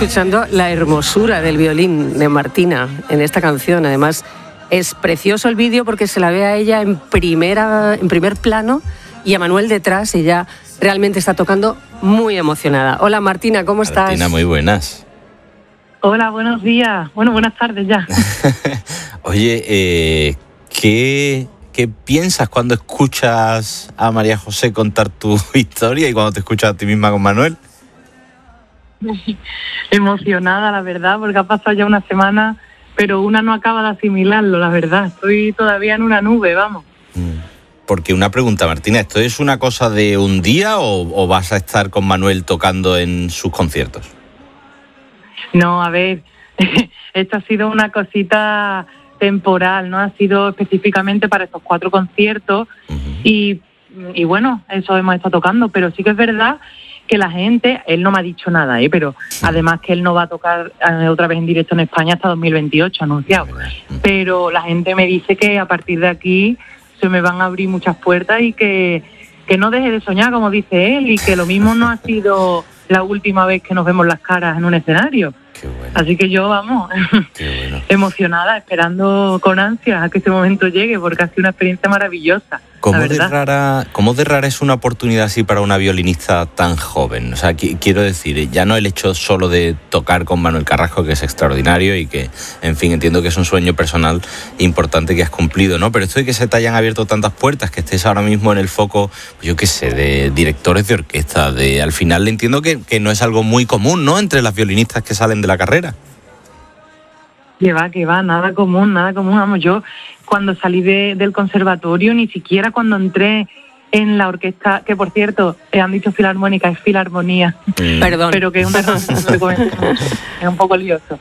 escuchando la hermosura del violín de Martina en esta canción. Además, es precioso el vídeo porque se la ve a ella en primer plano y a Manuel detrás. Ella realmente está tocando muy emocionada. Hola Martina, ¿cómo estás? Martina, muy buenas. Hola, buenos días. Bueno, buenas tardes ya. Oye, ¿qué piensas cuando escuchas a María José contar tu historia y cuando te escuchas a ti misma con Manuel? Emocionada, la verdad, porque ha pasado ya una semana, pero una no acaba de asimilarlo, la verdad. Estoy todavía en una nube, vamos. Porque una pregunta, Martina, ¿esto es una cosa de un día o vas a estar con Manuel tocando en sus conciertos? No, a ver, esto ha sido una cosita temporal, ¿no? Ha sido específicamente para estos 4 conciertos y bueno, eso hemos estado tocando, pero sí que es verdad que la gente, él no me ha dicho nada, pero además que él no va a tocar otra vez en directo en España hasta 2028, anunciado. Pero la gente me dice que a partir de aquí se me van a abrir muchas puertas y que no deje de soñar, como dice él, y que lo mismo no ha sido la última vez que nos vemos las caras en un escenario. Qué bueno. Así que yo, vamos, emocionada, esperando con ansias a que ese momento llegue, porque ha sido una experiencia maravillosa. ¿Cómo de rara es una oportunidad así para una violinista tan joven? O sea, quiero decir, ya no el hecho solo de tocar con Manuel Carrasco, que es extraordinario y que, en fin, entiendo que es un sueño personal importante que has cumplido, ¿no? Pero esto de que se te hayan abierto tantas puertas, que estés ahora mismo en el foco, yo qué sé, de directores de orquesta, al final entiendo que no es algo muy común, ¿no?, entre las violinistas que salen de la carrera. Que va, nada común, vamos, yo cuando salí del conservatorio, ni siquiera cuando entré en la orquesta, que por cierto, han dicho filarmónica, es filarmonía, Perdón. pero que es un poco lioso,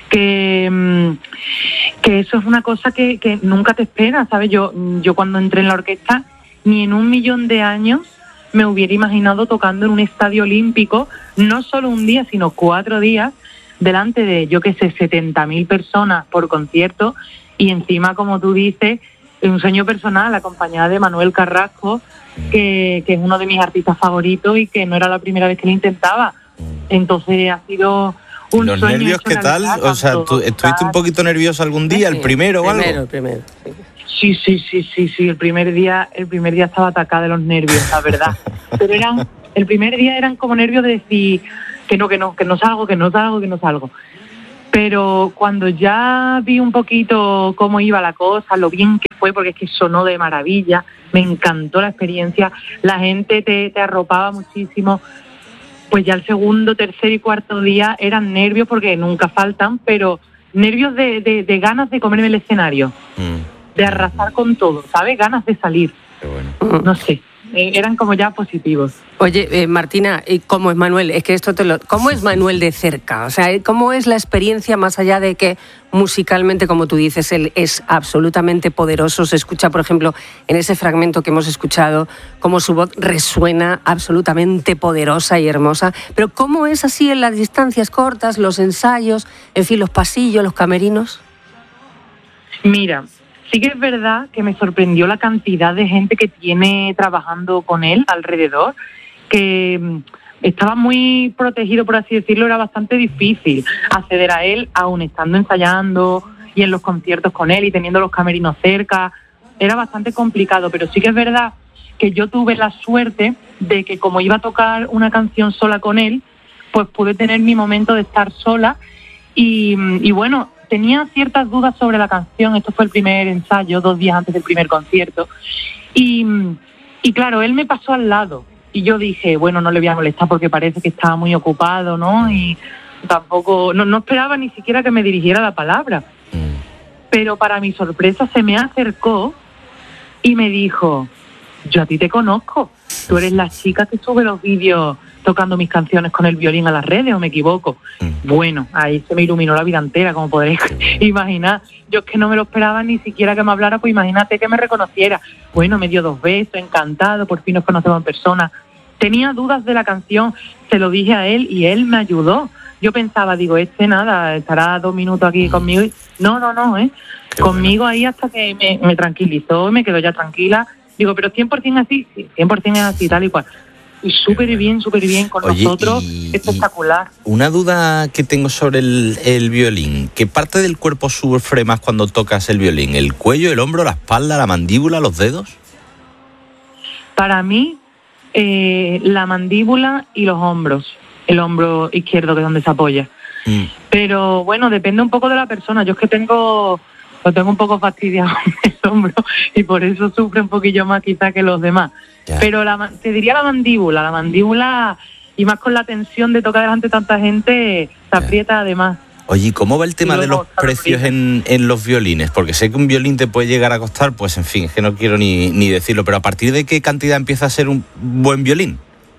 que eso es una cosa que nunca te esperas, ¿sabes? Yo cuando entré en la orquesta, ni en 1.000.000 de años me hubiera imaginado tocando en un estadio olímpico, no solo un día, sino 4 días, delante de, yo qué sé, 70.000 personas por concierto, y encima, como tú dices, un sueño personal acompañada de Manuel Carrasco, que es uno de mis artistas favoritos y que no era la primera vez que lo intentaba. Entonces ha sido un ¿Los sueño nervios qué tal? O sea, ¿tú estuviste un poquito nerviosa algún día, el primero o algo? El primero, sí. Sí, el primer día estaba atacada de los nervios, la verdad. Pero el primer día eran como nervios de decir que no salgo. Pero cuando ya vi un poquito cómo iba la cosa, lo bien que fue, porque es que sonó de maravilla, me encantó la experiencia, la gente te arropaba muchísimo, pues ya el segundo, tercer y cuarto día eran nervios, porque nunca faltan, pero nervios de ganas de comerme el escenario, de arrasar con todo, ¿sabes? Ganas de salir. Qué bueno. No sé. Eran como ya positivos. Oye, Martina, ¿cómo es Manuel? Es que ¿cómo es Manuel de cerca? O sea, ¿cómo es la experiencia más allá de que musicalmente, como tú dices, él es absolutamente poderoso? Se escucha, por ejemplo, en ese fragmento que hemos escuchado, cómo su voz resuena absolutamente poderosa y hermosa. Pero ¿cómo es así en las distancias cortas, los ensayos, en fin, los pasillos, los camerinos? Mira, sí que es verdad que me sorprendió la cantidad de gente que tiene trabajando con él alrededor, que estaba muy protegido, por así decirlo, era bastante difícil acceder a él, aún estando ensayando y en los conciertos con él y teniendo los camerinos cerca, era bastante complicado, pero sí que es verdad que yo tuve la suerte de que como iba a tocar una canción sola con él, pues pude tener mi momento de estar sola y bueno, tenía ciertas dudas sobre la canción. Esto fue el primer ensayo, 2 días antes del primer concierto. Y claro, él me pasó al lado. Y yo dije, bueno, no le voy a molestar porque parece que estaba muy ocupado, ¿no? Y tampoco, no esperaba ni siquiera que me dirigiera la palabra. Pero para mi sorpresa se me acercó y me dijo, yo a ti te conozco. Tú eres la chica que sube los vídeos tocando mis canciones con el violín a las redes, ¿o me equivoco? Bueno, ahí se me iluminó la vida entera, como podréis imaginar. Yo es que no me lo esperaba ni siquiera que me hablara, pues imagínate que me reconociera. Bueno, me dio 2 besos, encantado, por fin nos conocemos en persona. Tenía dudas de la canción, se lo dije a él y él me ayudó. Yo pensaba, digo, nada, estará 2 minutos aquí conmigo. No, conmigo ahí hasta que me tranquilizó, me quedó ya tranquila. Digo, pero 100% así, sí, 100% es así, tal y cual. y súper bien con nosotros, espectacular. Una duda que tengo sobre el violín, ¿qué parte del cuerpo sufre más cuando tocas el violín? ¿El cuello, el hombro, la espalda, la mandíbula, los dedos? Para mí, la mandíbula y los hombros, el hombro izquierdo, que es donde se apoya. Pero bueno, depende un poco de la persona. Yo es que lo tengo un poco fastidiado el hombro y por eso sufre un poquillo más quizá que los demás. Ya. Pero te diría la mandíbula, y más con la tensión de tocar delante de tanta gente, se aprieta además. Oye, ¿y cómo va el tema de los precios en los violines? Porque sé que un violín te puede llegar a costar, pues en fin, es que no quiero ni decirlo, pero ¿a partir de qué cantidad empieza a ser un buen violín?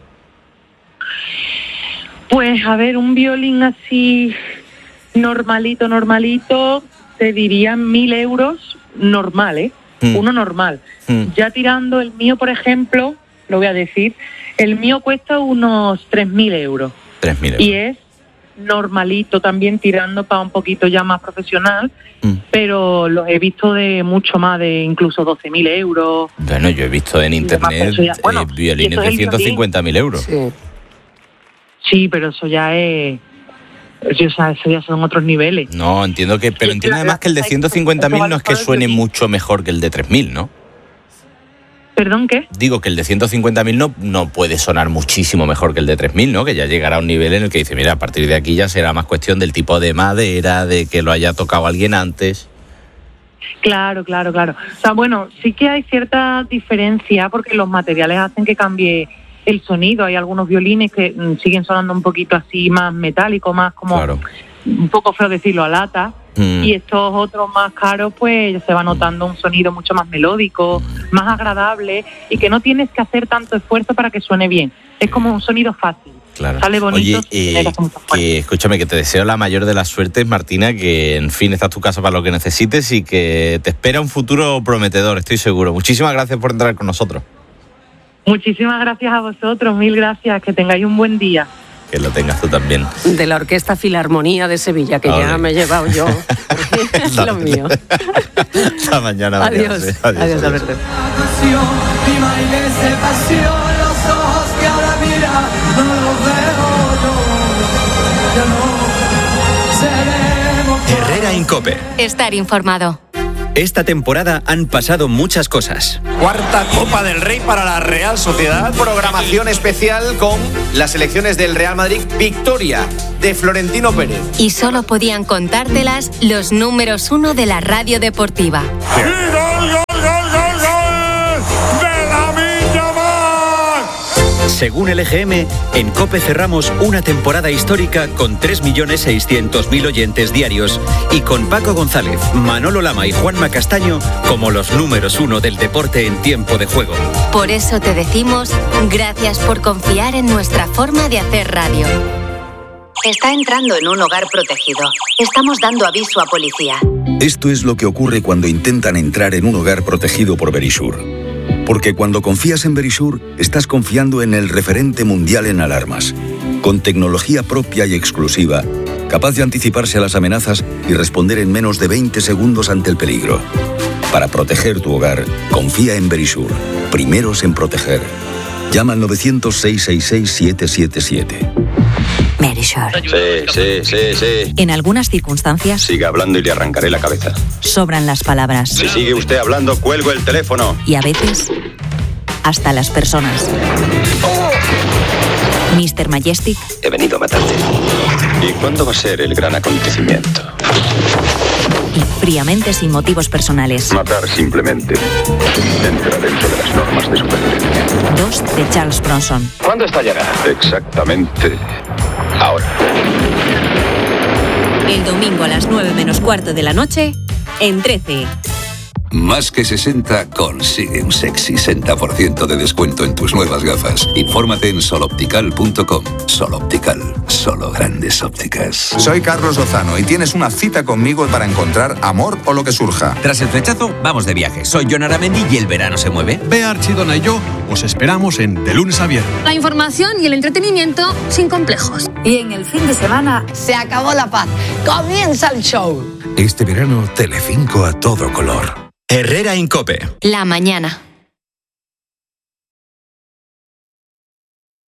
Pues a ver, un violín así normalito, te diría 1.000 euros normal, ¿eh? Uno normal. Ya tirando el mío, por ejemplo, lo voy a decir, el mío cuesta unos 3.000 euros. 3.000 euros. Y es normalito también, tirando para un poquito ya más profesional, pero los he visto de mucho más, de incluso 12.000 euros. Bueno, yo he visto en internet violines de 150.000 euros. Sí, pero eso ya es... eso ya son otros niveles. No, entiendo que... Pero entiendo además que el de 150.000 no es que suene mucho mejor que el de 3.000, ¿no? ¿Perdón, qué? Digo que el de 150.000 no puede sonar muchísimo mejor que el de 3.000, ¿no? Que ya llegará a un nivel en el que dice, mira, a partir de aquí ya será más cuestión del tipo de madera, de que lo haya tocado alguien antes. Claro. O sea, bueno, sí que hay cierta diferencia porque los materiales hacen que cambie el sonido. Hay algunos violines que siguen sonando un poquito así más metálico, más como... Claro. Un poco feo decirlo, a lata. Y estos otros más caros, pues se va notando un sonido mucho más melódico, más agradable y que no tienes que hacer tanto esfuerzo para que suene bien. Es como un sonido fácil. Claro. Sale bonito. Oye, escúchame, que te deseo la mayor de las suertes, Martina, que en fin, esta es tu casa para lo que necesites y que te espera un futuro prometedor, estoy seguro. Muchísimas gracias por entrar con nosotros. Muchísimas gracias a vosotros, 1000 gracias, que tengáis un buen día. Que lo tengas tú también. De la Orquesta Filarmonía de Sevilla, que ya me he llevado yo. Es lo mío. Hasta mañana. Adiós, Alberto. Herrera en COPE. Estar informado. Esta temporada han pasado muchas cosas. Cuarta Copa del Rey para la Real Sociedad. Programación especial con las elecciones del Real Madrid. Victoria de Florentino Pérez. Y solo podían contártelas los números 1 de la radio deportiva. Según el EGM, en COPE cerramos una temporada histórica con 3.600.000 oyentes diarios y con Paco González, Manolo Lama y Juanma Castaño como los números 1 del deporte en tiempo de juego. Por eso te decimos gracias por confiar en nuestra forma de hacer radio. Está entrando en un hogar protegido. Estamos dando aviso a policía. Esto es lo que ocurre cuando intentan entrar en un hogar protegido por Verisure. Porque cuando confías en Verisure, estás confiando en el referente mundial en alarmas, con tecnología propia y exclusiva, capaz de anticiparse a las amenazas y responder en menos de 20 segundos ante el peligro. Para proteger tu hogar, confía en Verisure. Primeros en proteger. Llama al 900-666-777. Verisure. Sí. En algunas circunstancias... Siga hablando y le arrancaré la cabeza. Sobran las palabras. Si sigue usted hablando, cuelgo el teléfono. Y a veces, hasta las personas. Mr. Majestic. He venido a matarte. ¿Y cuándo va a ser el gran acontecimiento? Y fríamente, sin motivos personales. Matar simplemente. Entra dentro de las normas de supervivencia. 2 de Charles Bronson. ¿Cuándo estallará? Exactamente ahora. El domingo a las 9:15 de la noche, en 13. Más que 60 consigue un sexy 60% de descuento en tus nuevas gafas. Infórmate en soloptical.com. Soloptical, solo grandes ópticas. Soy Carlos Lozano y tienes una cita conmigo para encontrar amor o lo que surja. Tras el flechazo, vamos de viaje. Soy Jon Aramendi y el verano se mueve. Bea Archidona y yo os esperamos en De Lunes a Viernes. La información y el entretenimiento sin complejos. Y en el fin de semana se acabó la paz. Comienza el show. Este verano, Telecinco a todo color. Herrera en COPE. La mañana.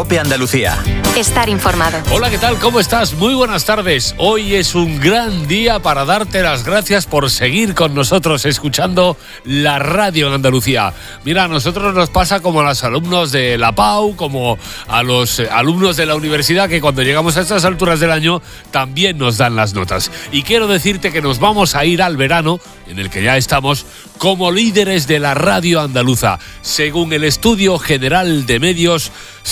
COPE Andalucía. Estar informado. Hola, ¿qué tal? ¿Cómo estás? Muy buenas tardes. Hoy es un gran día para darte las gracias por seguir con nosotros escuchando la radio en Andalucía. Mira, a nosotros nos pasa como a los alumnos de la PAU, como a los alumnos de la universidad, que cuando llegamos a estas alturas del año también nos dan las notas. Y quiero decirte que nos vamos a ir al verano, en el que ya estamos, como líderes de la radio andaluza. Según el Estudio General de Medios,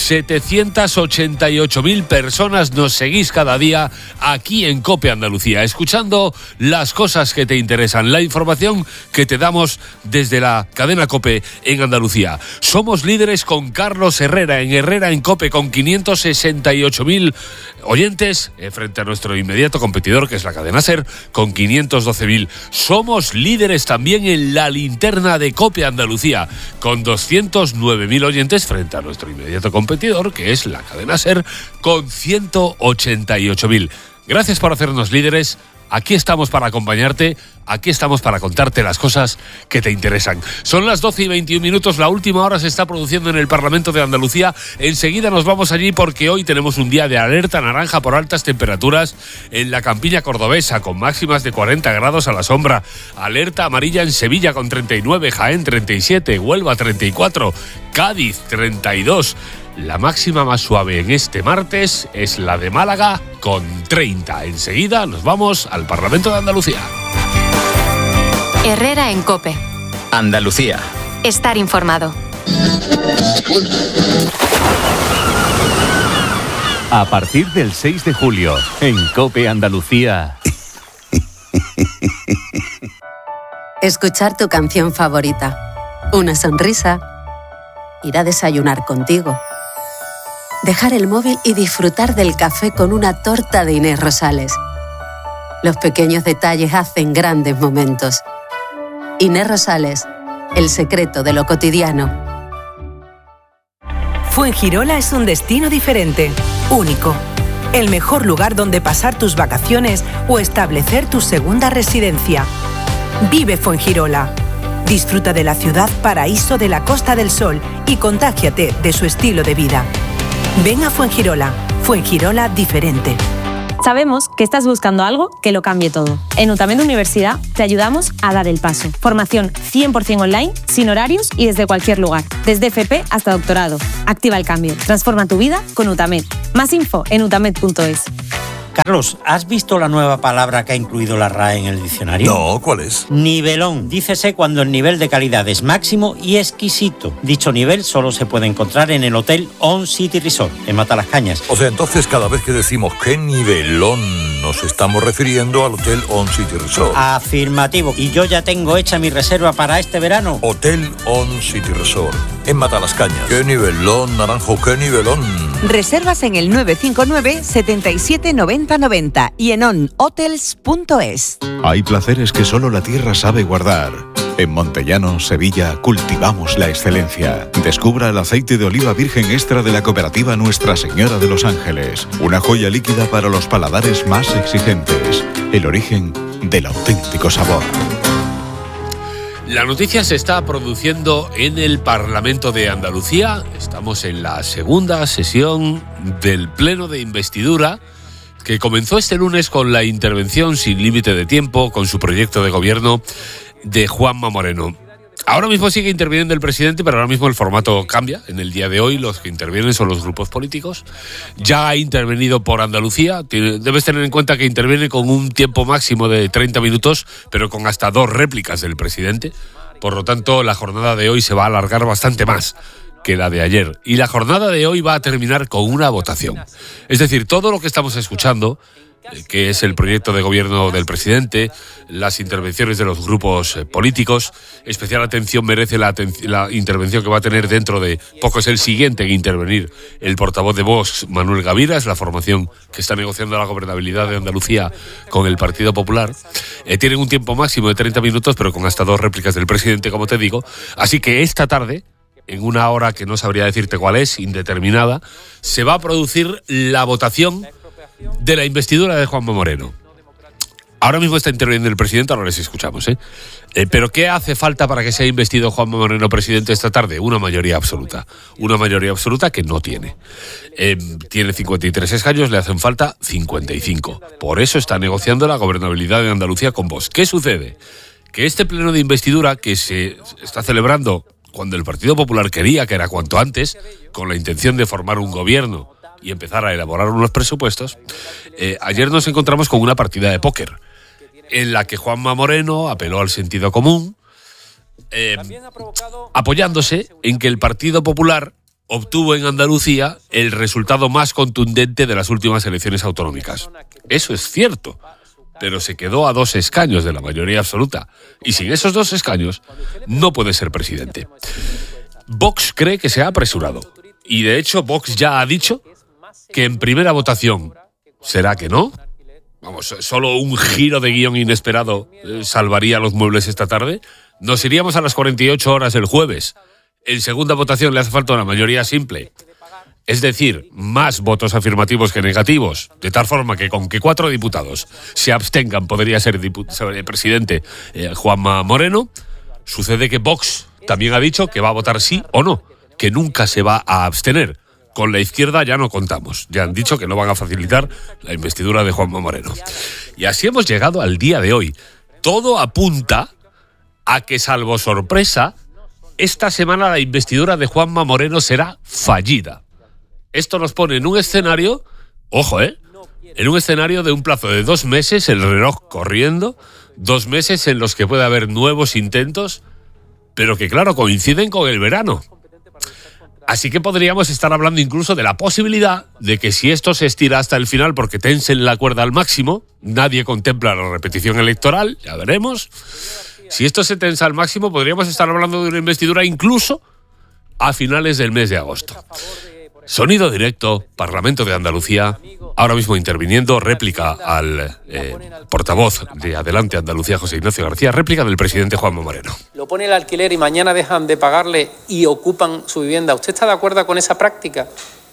788.000 personas nos seguís cada día aquí en COPE Andalucía, escuchando las cosas que te interesan, la información que te damos desde la cadena COPE en Andalucía. Somos líderes con Carlos Herrera en COPE, con 568.000 oyentes, frente a nuestro inmediato competidor, que es la cadena SER, con 512.000. Somos líderes también en la linterna de COPE Andalucía, con 209.000 oyentes, frente a nuestro inmediato competidor, que es la cadena SER, con 188.000. Gracias por hacernos líderes. Aquí estamos para acompañarte, aquí estamos para contarte las cosas que te interesan. Son las 12:21, la última hora se está produciendo en el Parlamento de Andalucía. Enseguida nos vamos allí porque hoy tenemos un día de alerta naranja por altas temperaturas en la campiña cordobesa, con máximas de 40 grados a la sombra. Alerta amarilla en Sevilla con 39, Jaén 37, Huelva 34, Cádiz 32. La máxima más suave en este martes es la de Málaga con 30. Enseguida nos vamos al Parlamento de Andalucía. Herrera en COPE. Andalucía. Estar informado. A partir del 6 de julio, en COPE Andalucía. Escuchar tu canción favorita. Una sonrisa. Ir a desayunar contigo. Dejar el móvil y disfrutar del café con una torta de Inés Rosales. Los pequeños detalles hacen grandes momentos. Inés Rosales, el secreto de lo cotidiano. Fuengirola es un destino diferente, único. El mejor lugar donde pasar tus vacaciones o establecer tu segunda residencia. Vive Fuengirola. Disfruta de la ciudad paraíso de la Costa del Sol y contágiate de su estilo de vida. Ven a Fuengirola. Fuengirola diferente. Sabemos que estás buscando algo que lo cambie todo. En UTAMED Universidad te ayudamos a dar el paso. Formación 100% online, sin horarios y desde cualquier lugar. Desde FP hasta doctorado. Activa el cambio. Transforma tu vida con UTAMED. Más info en utamed.es. Carlos, ¿has visto la nueva palabra que ha incluido la RAE en el diccionario? No, ¿cuál es? Nivelón. Dícese cuando el nivel de calidad es máximo y exquisito. Dicho nivel solo se puede encontrar en el Hotel On City Resort, en Matalascañas. O sea, entonces cada vez que decimos qué nivelón, nos estamos refiriendo al Hotel On City Resort. Afirmativo. Y yo ya tengo hecha mi reserva para este verano. Hotel On City Resort, en Matalascañas. ¡Qué nivelón, Naranjo, qué nivelón! Reservas en el 959 77 90 90 y en onhotels.es. Hay placeres que solo la tierra sabe guardar. En Montellano, Sevilla, cultivamos la excelencia. Descubra el aceite de oliva virgen extra de la cooperativa Nuestra Señora de los Ángeles. Una joya líquida para los paladares más exigentes. El origen del auténtico sabor. La noticia se está produciendo en el Parlamento de Andalucía. Estamos en la segunda sesión del Pleno de Investidura, que comenzó este lunes con la intervención sin límite de tiempo con su proyecto de gobierno de Juanma Moreno. Ahora mismo sigue interviniendo el presidente, pero ahora mismo el formato cambia. En el día de hoy los que intervienen son los grupos políticos. Ya ha intervenido por Andalucía. Debes tener en cuenta que interviene con un tiempo máximo de 30 minutos, pero con hasta 2 réplicas del presidente. Por lo tanto, la jornada de hoy se va a alargar bastante más que la de ayer. Y la jornada de hoy va a terminar con una votación. Es decir, todo lo que estamos escuchando, que es el proyecto de gobierno del presidente, las intervenciones de los grupos políticos. Especial atención merece la intervención que va a tener dentro de poco, es el siguiente en intervenir, el portavoz de Vox, Manuel Gaviras, la formación que está negociando la gobernabilidad de Andalucía con el Partido Popular. Tienen un tiempo máximo de 30 minutos, pero con hasta 2 réplicas del presidente, como te digo. Así que esta tarde, en una hora que no sabría decirte cuál es, indeterminada, se va a producir la votación de la investidura de Juanma Moreno. Ahora mismo está interviniendo el presidente, ahora les escuchamos, pero ¿qué hace falta para que sea investido Juanma Moreno presidente esta tarde? Una mayoría absoluta que no tiene. Tiene 53 escaños, le hacen falta 55. Por eso está negociando la gobernabilidad de Andalucía con Vox. ¿Qué sucede? Que este pleno de investidura que se está celebrando cuando el Partido Popular quería que era cuanto antes, con la intención de formar un gobierno y empezar a elaborar unos presupuestos, ayer nos encontramos con una partida de póker en la que Juanma Moreno apeló al sentido común, apoyándose en que el Partido Popular obtuvo en Andalucía el resultado más contundente de las últimas elecciones autonómicas. Eso es cierto, pero se quedó a 2 escaños de la mayoría absoluta, y sin esos 2 escaños no puede ser presidente. Vox cree que se ha apresurado, y de hecho Vox ya ha dicho que en primera votación será que no. Vamos, solo un giro de guión inesperado salvaría los muebles esta tarde. Nos iríamos a las 48 horas el jueves. En segunda votación le hace falta una mayoría simple. Es decir, más votos afirmativos que negativos. De tal forma que con que 4 diputados se abstengan podría ser presidente Juanma Moreno. Sucede que Vox también ha dicho que va a votar sí o no, que nunca se va a abstener. Con la izquierda ya no contamos. Ya han dicho que no van a facilitar la investidura de Juanma Moreno. Y así hemos llegado al día de hoy. Todo apunta a que, salvo sorpresa, esta semana la investidura de Juanma Moreno será fallida. Esto nos pone en un escenario, ojo, en un escenario de un plazo de 2 meses, el reloj corriendo, 2 meses en los que puede haber nuevos intentos, pero que claro, coinciden con el verano. Así que podríamos estar hablando incluso de la posibilidad de que si esto se estira hasta el final porque tensen la cuerda al máximo, nadie contempla la repetición electoral, ya veremos. Si esto se tensa al máximo, podríamos estar hablando de una investidura incluso a finales del mes de agosto. Sonido directo, Parlamento de Andalucía, ahora mismo interviniendo, réplica al portavoz de Adelante Andalucía, José Ignacio García, réplica del presidente Juanma Moreno. Lo pone el alquiler y mañana dejan de pagarle y ocupan su vivienda. ¿Usted está de acuerdo con esa práctica?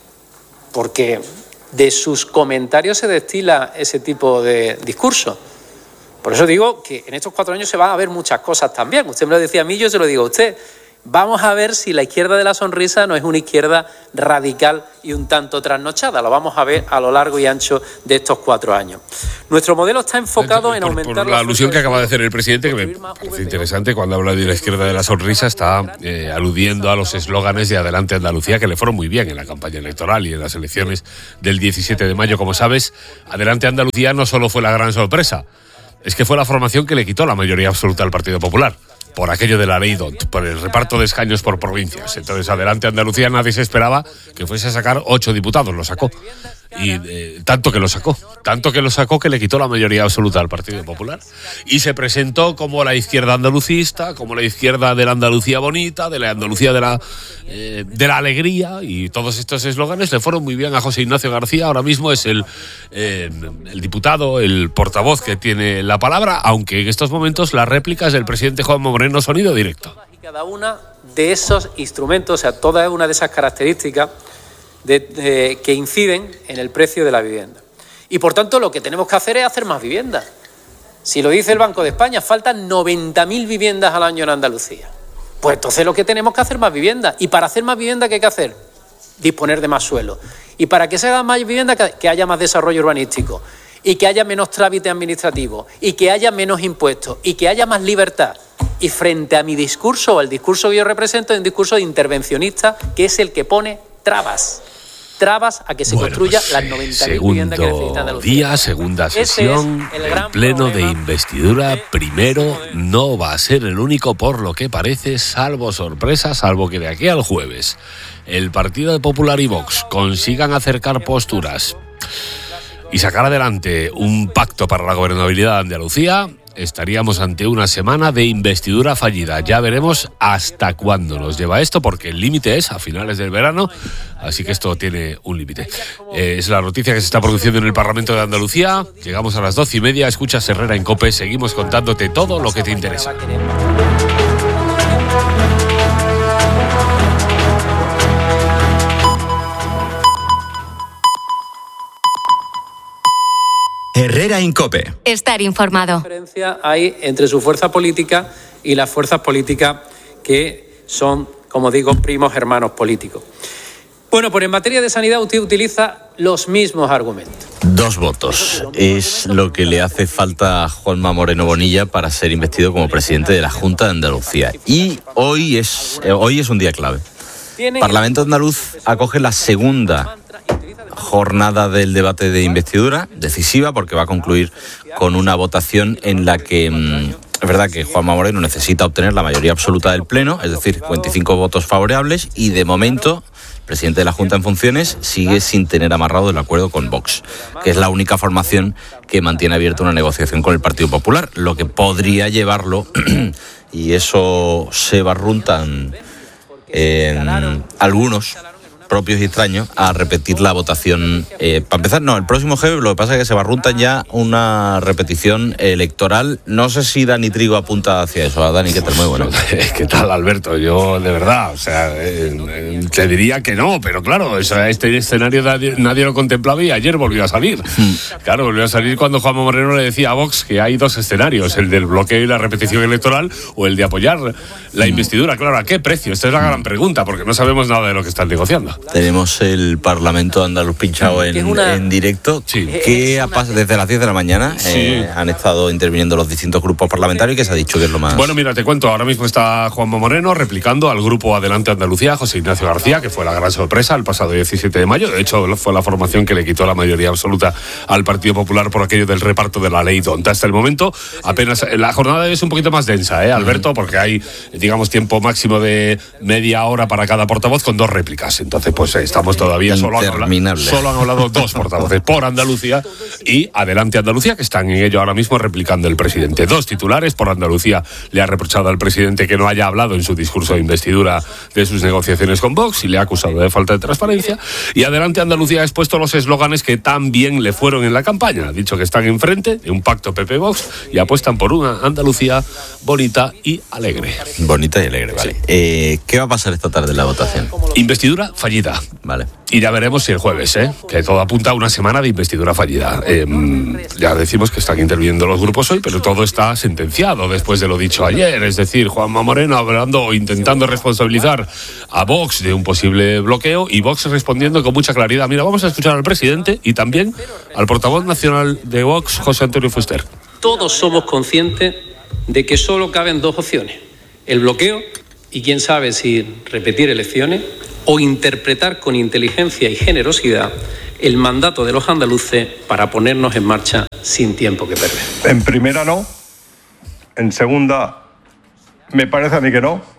Porque de sus comentarios se destila ese tipo de discurso. Por eso digo que en estos 4 años se van a ver muchas cosas también. Usted me lo decía a mí, yo se lo digo a usted. Vamos a ver si la izquierda de la sonrisa no es una izquierda radical y un tanto trasnochada. Lo vamos a ver a lo largo y ancho de estos 4 años. Nuestro modelo está enfocado en aumentar... Por la alusión que acaba de hacer el presidente, que me parece interesante, cuando habla de la izquierda de la sonrisa, está aludiendo a los eslóganes de Adelante Andalucía, que le fueron muy bien en la campaña electoral y en las elecciones del 17 de mayo. Como sabes, Adelante Andalucía no solo fue la gran sorpresa, es que fue la formación que le quitó la mayoría absoluta al Partido Popular, por aquello de la ley DONT, por el reparto de escaños por provincias. Entonces, Adelante Andalucía, nadie se esperaba que fuese a sacar 8 diputados, lo sacó. Y tanto que lo sacó que le quitó la mayoría absoluta al Partido Popular. Y se presentó como la izquierda andalucista, como la izquierda de la Andalucía bonita, de la Andalucía de la alegría, y todos estos eslóganes le fueron muy bien a José Ignacio García. Ahora mismo es el diputado, el portavoz que tiene la palabra, aunque en estos momentos la réplica es del presidente Juanma Moreno, sonido directo. Cada una de esos instrumentos, o sea, toda una de esas características que inciden en el precio de la vivienda. Y por tanto lo que tenemos que hacer es hacer más viviendas. Si lo dice el Banco de España, faltan 90.000 viviendas al año en Andalucía. Pues entonces lo que tenemos que hacer más viviendas. Y para hacer más vivienda, ¿qué hay que hacer? Disponer de más suelo. Y para que se haga más vivienda, que haya más desarrollo urbanístico. Y que haya menos trámite administrativo. Y que haya menos impuestos. Y que haya más libertad. Y frente a mi discurso, o el discurso que yo represento, es un discurso intervencionista, que es el que pone trabas a que se construya las 90.000 viviendas que necesita Andalucía. Día, segunda sesión, el pleno de investidura primero no va a ser el único, por lo que parece, salvo sorpresa, salvo que de aquí al jueves el Partido Popular y Vox consigan acercar posturas y sacar adelante un pacto para la gobernabilidad de Andalucía, estaríamos ante una semana de investidura fallida. Ya veremos hasta cuándo nos lleva esto, porque el límite es a finales del verano, así que esto tiene un límite. Es la noticia que se está produciendo en el Parlamento de Andalucía. Llegamos a las 12:30, escuchas Herrera en COPE, seguimos contándote todo lo que te interesa. Herrera Herrera en COPE. Estar informado. ¿Qué diferencia hay entre su fuerza política y las fuerzas políticas que son, como digo, primos hermanos políticos? Bueno, pues en materia de sanidad usted utiliza los mismos argumentos. 2 votos. Es lo que le hace falta a Juanma Moreno Bonilla para ser investido como presidente de la Junta de Andalucía. Y hoy es un día clave. Parlamento andaluz acoge la segunda jornada del debate de investidura, decisiva porque va a concluir con una votación en la que es verdad que Juanma Moreno necesita obtener la mayoría absoluta del Pleno, es decir, 25 votos favorables, y de momento el presidente de la Junta en funciones sigue sin tener amarrado el acuerdo con Vox, que es la única formación que mantiene abierta una negociación con el Partido Popular, lo que podría llevarlo, y eso se barruntan algunos propios y extraños, a repetir la votación. Para empezar, no, el próximo jueves lo que pasa es que se barrunta ya una repetición electoral. No sé si Dani Trigo apunta hacia eso. Dani, ¿qué tal? Muy bueno. ¿Qué tal, Alberto? Yo, de verdad, o sea, te diría que no, pero claro, este escenario nadie lo contemplaba y ayer volvió a salir. Claro, volvió a salir cuando Juanma Moreno le decía a Vox que hay 2 escenarios, el del bloqueo y la repetición electoral o el de apoyar la investidura. Claro, ¿a qué precio? Esta es la gran pregunta, porque no sabemos nada de lo que están negociando. Tenemos el Parlamento andaluz pinchado en directo, que desde las 10 de la mañana han estado interviniendo los distintos grupos parlamentarios, que se ha dicho que es lo más... Bueno, mira, te cuento, ahora mismo está Juanma Moreno replicando al grupo Adelante Andalucía, José Ignacio García, que fue la gran sorpresa el pasado 17 de mayo. De hecho, fue la formación que le quitó la mayoría absoluta al Partido Popular por aquello del reparto de la ley tonta. Hasta el momento, apenas la jornada es un poquito más densa, Alberto, porque hay, digamos, tiempo máximo de media hora para cada portavoz con 2 réplicas. Entonces, pues estamos todavía solo han hablado 2 portavoces por Andalucía y Adelante Andalucía, que están en ello ahora mismo replicando el presidente. 2 titulares. Por Andalucía le ha reprochado al presidente que no haya hablado en su discurso de investidura de sus negociaciones con Vox y le ha acusado de falta de transparencia. Y Adelante Andalucía ha expuesto los eslóganes que tan bien le fueron en la campaña. Ha dicho que están enfrente de un pacto PP-Vox y apuestan por una Andalucía bonita y alegre. Bonita y alegre, vale. Sí. ¿Qué va a pasar esta tarde en la votación? Investidura fallida. Vale. Y ya veremos si el jueves, que todo apunta a una semana de investidura fallida. Ya decimos que están interviniendo los grupos hoy, pero todo está sentenciado después de lo dicho ayer. Es decir, Juanma Moreno hablando o intentando responsabilizar a Vox de un posible bloqueo y Vox respondiendo con mucha claridad. Mira, vamos a escuchar al presidente y también al portavoz nacional de Vox, José Antonio Fuster. Todos somos conscientes de que solo caben 2 opciones: el bloqueo y quién sabe si repetir elecciones, o interpretar con inteligencia y generosidad el mandato de los andaluces para ponernos en marcha sin tiempo que perder. En primera no, en segunda me parece a mí que no,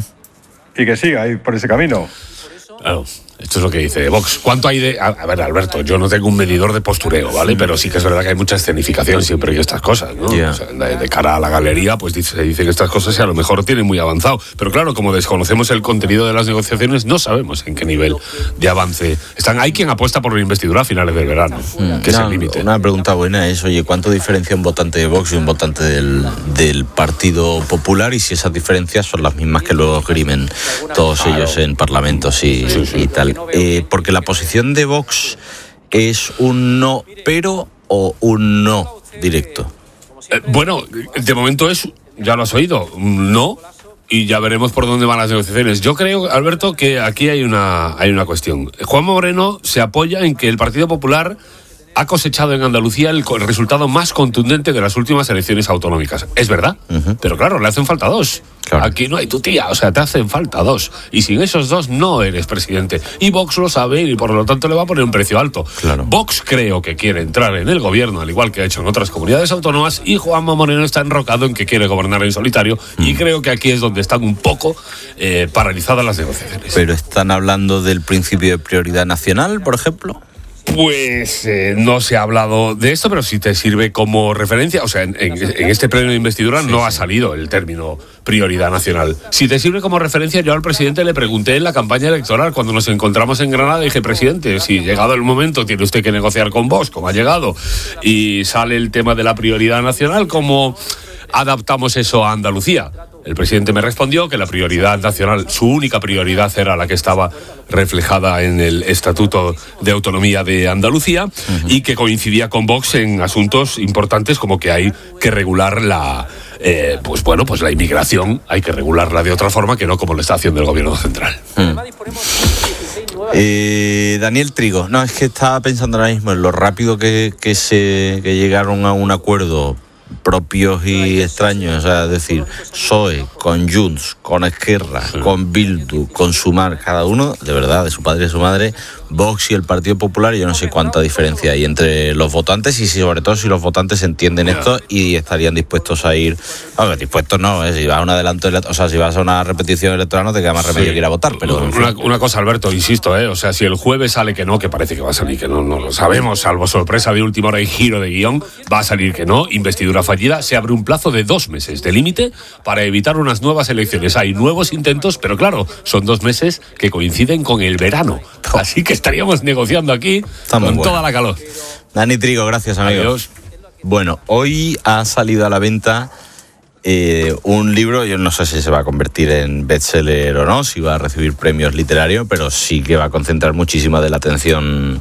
y que siga ahí por ese camino. Claro. Esto es lo que dice Vox. ¿Cuánto hay de...? A ver, Alberto, yo no tengo un medidor de postureo, ¿vale? Pero sí que es verdad que hay mucha escenificación siempre en estas cosas, ¿no? Yeah. O sea, de cara a la galería, pues se dicen estas cosas y a lo mejor tienen muy avanzado. Pero claro, como desconocemos el contenido de las negociaciones, no sabemos en qué nivel de avance están. Hay quien apuesta por una investidura a finales del verano, que es el límite. Una pregunta buena es, oye, ¿cuánto diferencia un votante de Vox y un votante del Partido Popular? Y si esas diferencias son las mismas que luego esgrimen todos ellos en parlamentos y tal. Porque la posición de Vox es un no pero o un no directo. Bueno, de momento es, ya lo has oído, un no, y ya veremos por dónde van las negociaciones. Yo creo, Alberto, que aquí hay una cuestión. Juanma Moreno se apoya en que el Partido Popular ha cosechado en Andalucía el resultado más contundente de las últimas elecciones autonómicas. Es verdad, pero claro, le hacen falta 2. Claro. Aquí no hay tu tía, o sea, te hacen falta 2. Y sin esos 2 no eres presidente. Y Vox lo sabe y por lo tanto le va a poner un precio alto. Claro. Vox creo que quiere entrar en el gobierno, al igual que ha hecho en otras comunidades autónomas, y Juanma Moreno está enrocado en que quiere gobernar en solitario. Y creo que aquí es donde están un poco paralizadas las negociaciones. ¿Pero están hablando del principio de prioridad nacional, por ejemplo? Pues no se ha hablado de esto, pero si te sirve como referencia, o sea, en este pleno de investidura no ha salido el término prioridad nacional. Si te sirve como referencia, yo al presidente le pregunté en la campaña electoral, cuando nos encontramos en Granada, dije, presidente, si llegado el momento tiene usted que negociar con Vox, como ha llegado, y sale el tema de la prioridad nacional, ¿cómo adaptamos eso a Andalucía? El presidente me respondió que la prioridad nacional, su única prioridad era la que estaba reflejada en el Estatuto de Autonomía de Andalucía y que coincidía con Vox en asuntos importantes como que hay que regular la inmigración, hay que regularla de otra forma que no como lo está haciendo el gobierno central. Daniel Trigo, no, es que estaba pensando ahora mismo en lo rápido que llegaron a un acuerdo propios y extraños, o sea, es decir, PSOE, con Junts, con Esquerra, con Bildu, con Sumar, cada uno, de verdad, de su padre y de su madre, Vox y el Partido Popular, y yo no sé cuánta diferencia hay entre los votantes y sobre todo si los votantes entienden esto y estarían dispuestos a ir, dispuestos no, si vas a un adelanto, o sea, si vas a una repetición electoral no te queda más remedio que ir a votar, pero... Una cosa, Alberto, insisto, o sea, si el jueves sale que no, que parece que va a salir que no lo sabemos, salvo sorpresa de última hora y giro de guión, va a salir que no, investidura fallida, se abre un plazo de 2 meses de límite para evitar unas nuevas elecciones. Hay nuevos intentos, pero claro, son 2 meses que coinciden con el verano, así que estaríamos negociando aquí con toda la calor. Dani Trigo, gracias, amigo. Adiós. Bueno, hoy ha salido a la venta un libro, yo no sé si se va a convertir en bestseller o no, si va a recibir premios literarios, pero sí que va a concentrar muchísima de la atención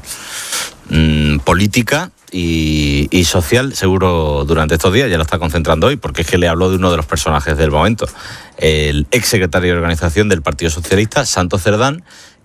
política y social, seguro, durante estos días. Ya lo está concentrando hoy, porque es que le habló de uno de los personajes del momento, el exsecretario de Organización del Partido Socialista, Santos Cerdán,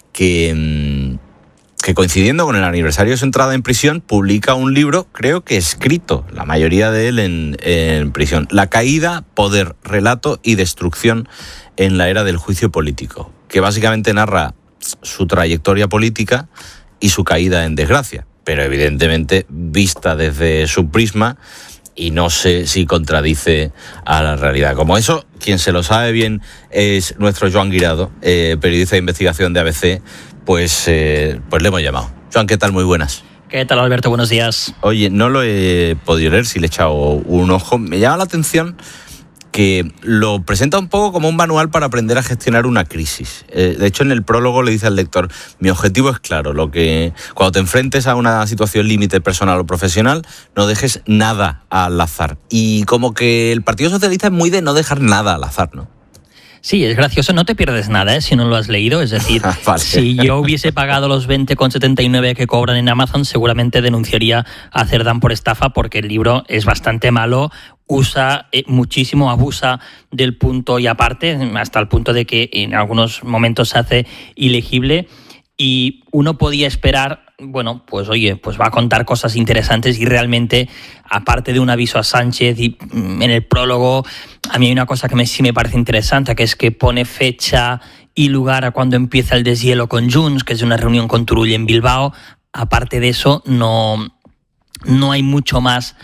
que coincidiendo con el aniversario de su entrada en prisión, publica un libro, creo que escrito, la mayoría de él en prisión. La caída, poder, relato y destrucción en la era del juicio político, que básicamente narra su trayectoria política y su caída en desgracia, pero evidentemente vista desde su prisma, y no sé si contradice a la realidad. Como eso, quien se lo sabe bien es nuestro Joan Guirado, periodista de investigación de ABC, pues le hemos llamado. Joan, ¿qué tal? Muy buenas. ¿Qué tal, Alberto? Buenos días. Oye, no lo he podido leer, si le he echado un ojo. Me llama la atención que lo presenta un poco como un manual para aprender a gestionar una crisis. De hecho, en el prólogo le dice al lector: mi objetivo es claro, cuando te enfrentes a una situación límite personal o profesional, no dejes nada al azar. Y como que el Partido Socialista es muy de no dejar nada al azar, ¿no? Sí, es gracioso, no te pierdes nada si no lo has leído, es decir, vale. Si yo hubiese pagado los 20,79 que cobran en Amazon, seguramente denunciaría a Cerdán por estafa, porque el libro es bastante malo, usa muchísimo, abusa del punto y aparte, hasta el punto de que en algunos momentos se hace ilegible, y uno podía esperar, bueno, pues oye, pues va a contar cosas interesantes, y realmente, aparte de un aviso a Sánchez, y en el prólogo a mí hay una cosa que sí me parece interesante, que es que pone fecha y lugar a cuando empieza el deshielo con Junts, que es una reunión con Turull en Bilbao. Aparte de eso, no hay mucho más